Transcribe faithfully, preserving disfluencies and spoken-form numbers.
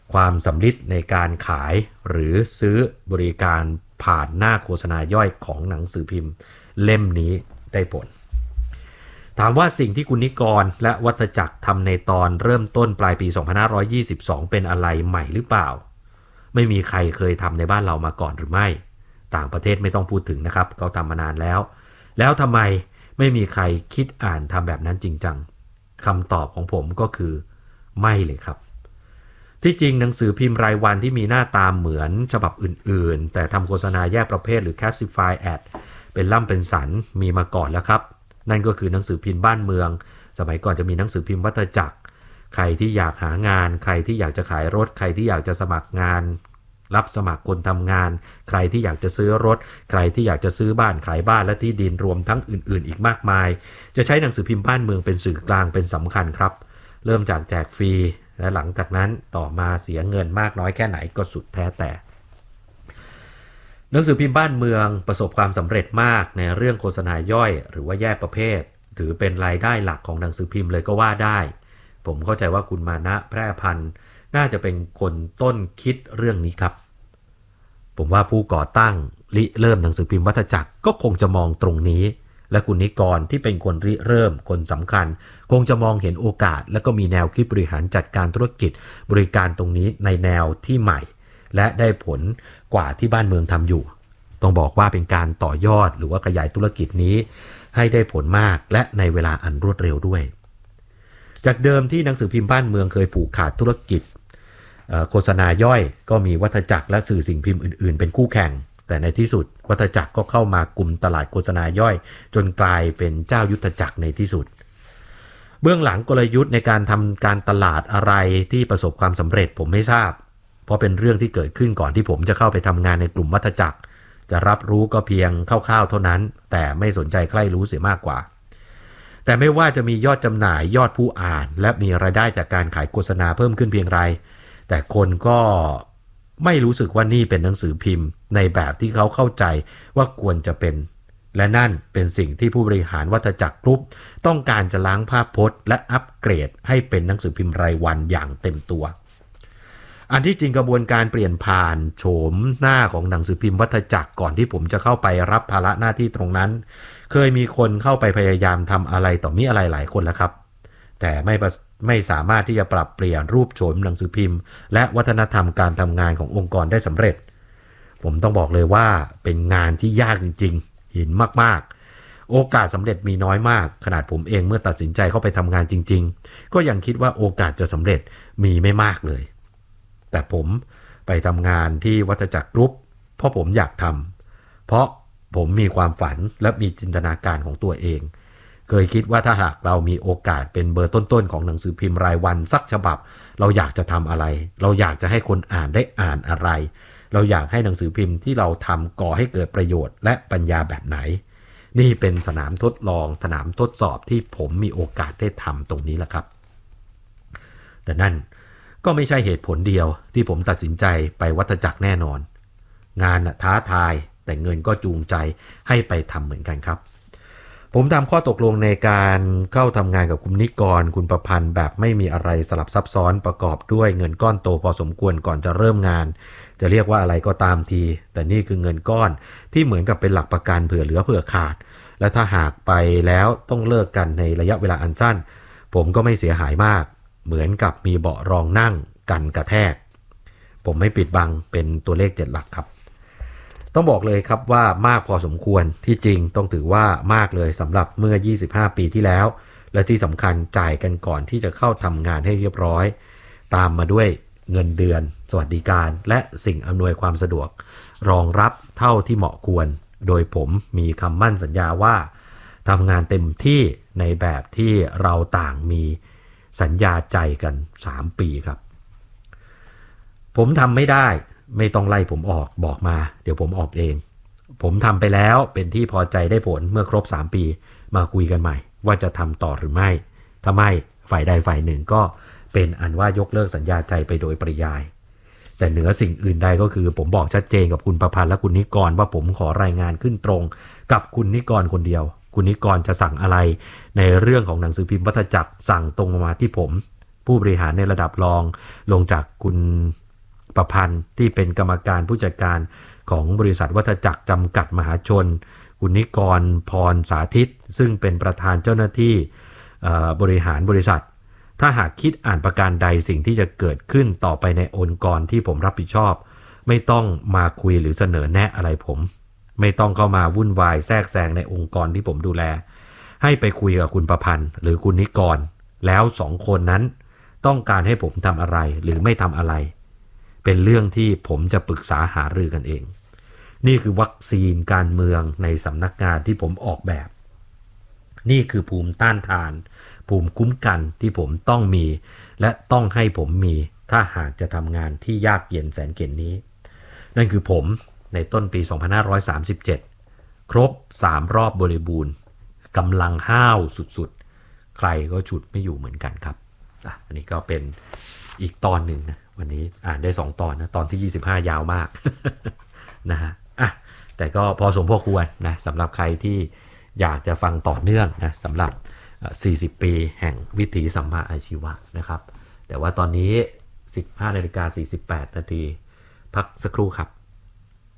ความสำลิดในการขายหรือซื้อบริการผ่านหน้าโฆษณาย่อยของหนังสือพิมพ์เล่มนี้ได้ผลถามว่าสิ่งที่คุณนิกรและวัตจักรทำในตอนเริ่มต้นปลายปีสองพันห้าร้อยยี่สิบสองเป็นอะไรใหม่หรือเปล่าไม่มีใครเคยทำในบ้านเรามาก่อนหรือไม่ต่างประเทศไม่ต้องพูดถึงนะครับเขาทำมานานแล้วแล้วทำไมไม่มีใครคิดอ่านทำแบบนั้นจริงจังคำตอบของผมก็คือไม่เลยครับที่จริงหนังสือพิมพ์รายวันที่มีหน้าตาเหมือนฉบับอื่นๆแต่ทำโฆษณาแยกประเภทหรือ classify ad เป็นล่ำเป็นสันมีมาก่อนแล้วครับนั่นก็คือหนังสือพิมพ์บ้านเมืองสมัยก่อนจะมีหนังสือพิมพ์วัตจักรใครที่อยากหางานใครที่อยากจะขายรถใครที่อยากจะสมัครงานรับสมัครคนทำงานใครที่อยากจะซื้อรถใครที่อยากจะซื้อบ้านขายบ้านและที่ดินรวมทั้งอื่นๆอีกมากมายจะใช้หนังสือพิมพ์บ้านเมืองเป็นสื่อกลางเป็นสำคัญครับเริ่มจากแจกฟรีและหลังจากนั้นต่อมาเสียเงินมากน้อยแค่ไหนก็สุดแท้แต่หนังสือพิมพ์บ้านเมืองประสบความสำเร็จมากในเรื่องโฆษณาย่อยหรือว่าแยกประเภทถือเป็นรายได้หลักของหนังสือพิมพ์เลยก็ว่าได้ผมเข้าใจว่าคุณมานะแพร่พันธ์น่าจะเป็นคนต้นคิดเรื่องนี้ครับผมว่าผู้ก่อตั้งริเริ่มหนังสือพิมพ์วัตจักรก็คงจะมองตรงนี้และคุณนิกรที่เป็นคนริเริ่มคนสำคัญคงจะมองเห็นโอกาสและก็มีแนวคิดบริหารจัดการธุรกิจบริการตรงนี้ในแนวที่ใหม่และได้ผลกว่าที่บ้านเมืองทำอยู่ต้องบอกว่าเป็นการต่อยอดหรือว่าขยายธุรกิจนี้ให้ได้ผลมากและในเวลาอันรวดเร็วด้วยจากเดิมที่หนังสือพิมพ์บ้านเมืองเคยผูกขาดธุรกิจโฆษณาย่อยก็มีวัตจักรและสื่อสิ่งพิมพ์อื่นๆเป็นคู่แข่งแต่ในที่สุดวัตจักรก็เข้ามากุมตลาดโฆษณาย่อยจนกลายเป็นเจ้ายุทธจักรในที่สุดเบื้องหลังกลยุทธ์ในการทำการตลาดอะไรที่ประสบความสำเร็จผมไม่ทราบเพราะเป็นเรื่องที่เกิดขึ้นก่อนที่ผมจะเข้าไปทำงานในกลุ่มวัตจักรจะรับรู้ก็เพียงคร่าวๆเท่านั้นแต่ไม่สนใจใคร่รู้เสียมากกว่าแต่ไม่ว่าจะมียอดจำหน่ายยอดผู้อ่านและมีรายได้จากการขายโฆษณาเพิ่มขึ้นเพียงไรแต่คนก็ไม่รู้สึกว่านี่เป็นหนังสือพิมพ์ในแบบที่เขาเข้าใจว่าควรจะเป็นและนั่นเป็นสิ่งที่ผู้บริหารวัตจักรกรุ๊ปต้องการจะล้างภาพพจน์และอัปเกรดให้เป็นหนังสือพิมพ์รายวันอย่างเต็มตัวอันที่จริงกระบวนการเปลี่ยนผ่านโฉมหน้าของหนังสือพิมพ์วัตจักรก่อนที่ผมจะเข้าไปรับภาระหน้าที่ตรงนั้นเคยมีคนเข้าไปพยายามทำอะไรต่อมีอะไรหลายคนแล้วครับแต่ไม่ไม่สามารถที่จะปรับเปลี่ยนรูปโฉมหนังสือพิมพ์และวัฒนธรรมการทำงานขององค์กรได้สำเร็จผมต้องบอกเลยว่าเป็นงานที่ยากจริงๆหินมากๆโอกาสสำเร็จมีน้อยมากขนาดผมเองเมื่อตัดสินใจเข้าไปทำงานจริงๆก็ยังคิดว่าโอกาสจะสำเร็จมีไม่มากเลยแต่ผมไปทำงานที่วัตจักรกรุ๊ปเพราะผมอยากทำเพราะผมมีความฝันและมีจินตนาการของตัวเองเคยคิดว่าถ้าหากเรามีโอกาสเป็นเบอร์ต้นๆของหนังสือพิมพ์รายวันสักฉบับเราอยากจะทำอะไรเราอยากจะให้คนอ่านได้อ่านอะไรเราอยากให้หนังสือพิมพ์ที่เราทำก่อให้เกิดประโยชน์และปัญญาแบบไหนนี่เป็นสนามทดลองสนามทดสอบที่ผมมีโอกาสได้ทำตรงนี้แหละครับแต่นั่นก็ไม่ใช่เหตุผลเดียวที่ผมตัดสินใจไปวัตจักรแน่นอนงานท้าทายแต่เงินก็จูงใจให้ไปทำเหมือนกันครับผมทำข้อตกลงในการเข้าทำงานกับคุณนิกรคุณประพันธ์แบบไม่มีอะไรสลับซับซ้อนประกอบด้วยเงินก้อนโตพอสมควรก่อนจะเริ่มงานจะเรียกว่าอะไรก็ตามทีแต่นี่คือเงินก้อนที่เหมือนกับเป็นหลักประกันเผื่อเหลือเผื่อขาดและถ้าหากไปแล้วต้องเลิกกันในระยะเวลาอันสั้นผมก็ไม่เสียหายมากเหมือนกับมีเบาะรองนั่งกันกระแทกผมไม่ปิดบังเป็นตัวเลขเจ็ดหลักครับต้องบอกเลยครับว่ามากพอสมควรที่จริงต้องถือว่ามากเลยสำหรับเมื่อยี่สิบห้าปีที่แล้วและที่สำคัญจ่ายกันก่อนที่จะเข้าทำงานให้เรียบร้อยตามมาด้วยเงินเดือนสวัสดิการและสิ่งอำนวยความสะดวกรองรับเท่าที่เหมาะควรโดยผมมีคำมั่นสัญญาว่าทำงานเต็มที่ในแบบที่เราต่างมีสัญญาใจกันสามปีครับผมทำไม่ได้ไม่ต้องไล่ผมออกบอกมาเดี๋ยวผมออกเองผมทำไปแล้วเป็นที่พอใจได้ผลเมื่อครบสามปีมาคุยกันใหม่ว่าจะทำต่อหรือไม่ถ้าไม่ฝ่ายใดฝ่ายหนึ่งก็เป็นอันว่ายกเลิกสัญญาใจไปโดยปริยายแต่เหนือสิ่งอื่นใดก็คือผมบอกชัดเจนกับคุณประพันธ์และคุณนิกรว่าผมขอรายงานขึ้นตรงกับคุณนิกรคนเดียวคุณนิกรจะสั่งอะไรในเรื่องของหนังสือพิมพ์วัตจักรสั่งตรงมาที่ผมผู้บริหารในระดับรองลงจากคุณประพันธ์ที่เป็นกรรมการผู้จัดการของบริษัทวัฏจักรจำกัดมหาชนคุณนิกรพรสาธิตซึ่งเป็นประธานเจ้าหน้าที่บริหารบริษัทถ้าหากคิดอ่านประการใดสิ่งที่จะเกิดขึ้นต่อไปในองค์กรที่ผมรับผิดชอบไม่ต้องมาคุยหรือเสนอแนะอะไรผมไม่ต้องเข้ามาวุ่นวายแทรกแซงในองค์กรที่ผมดูแลให้ไปคุยกับคุณประพันธ์หรือคุณนิกรแล้วสองคนนั้นต้องการให้ผมทำอะไรหรือไม่ทำอะไรเป็นเรื่องที่ผมจะปรึกษาหารือกันเองนี่คือวัคซีนการเมืองในสำนักงานที่ผมออกแบบนี่คือภูมิต้านทานภูมิคุ้มกันที่ผมต้องมีและต้องให้ผมมีถ้าหากจะทำงานที่ยากเย็นแสนเข็ญนี้นั่นคือผมในต้นปีสองพันห้าร้อยสามสิบเจ็ดครบสามรอบบริบูรณ์กำลังห้าวสุดๆใครก็ฉุดไม่อยู่เหมือนกันครับอ่ะอันนี้ก็เป็นอีกตอนหนึ่งนะวันนี้อ่านได้สองตอนนะตอนที่ยี่สิบห้ายาวมาก นะฮะอ่ะแต่ก็พอสมพอควรนะสำหรับใครที่อยากจะฟังต่อเนื่องนะสำหรับสี่สิบปีแห่งวิถีสัมมาอาชีวะนะครับแต่ว่าตอนนี้ สิบห้านาฬิกาสี่สิบแปดนาทีพักสักครู่ครับ